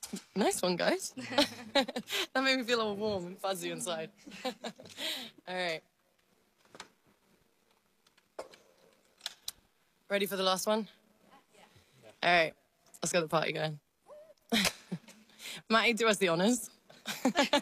Nice one, guys. That made me feel all warm and fuzzy inside. All right. Ready for the last one? All right. Let's get the party going. Matty, do us the honors.